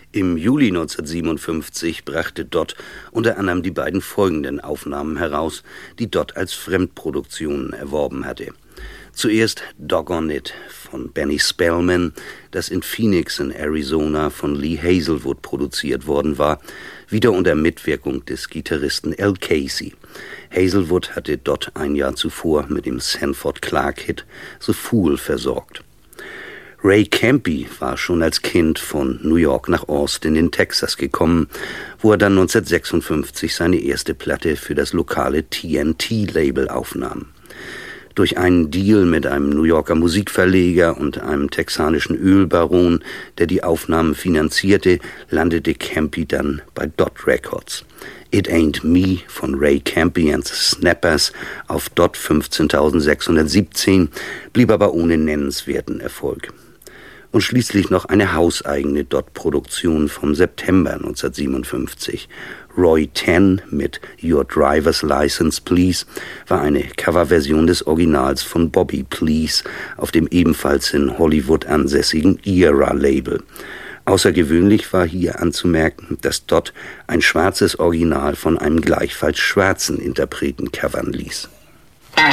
Im Juli 1957 brachte Dodd unter anderem die beiden folgenden Aufnahmen heraus, die Dodd als Fremdproduktionen erworben hatte. Zuerst Doggone It von Benny Spellman, das in Phoenix in Arizona von Lee Hazelwood produziert worden war, wieder unter Mitwirkung des Gitarristen Al Casey. Hazelwood hatte Dodd ein Jahr zuvor mit dem Sanford Clarke-Hit The Fool versorgt. Ray Campi war schon als Kind von New York nach Austin in Texas gekommen, wo er dann 1956 seine erste Platte für das lokale TNT-Label aufnahm. Durch einen Deal mit einem New Yorker Musikverleger und einem texanischen Ölbaron, der die Aufnahmen finanzierte, landete Campi dann bei Dodd Records. It Ain't Me von Ray Campi and the Snappers auf Dodd 15.617 blieb aber ohne nennenswerten Erfolg. Und schließlich noch eine hauseigene Dodd-Produktion vom September 1957. Roy 10 mit Your Driver's License Please war eine Coverversion des Originals von Bobby Please auf dem ebenfalls in Hollywood ansässigen Era-Label. Außergewöhnlich war hier anzumerken, dass Dodd ein schwarzes Original von einem gleichfalls schwarzen Interpreten covern ließ.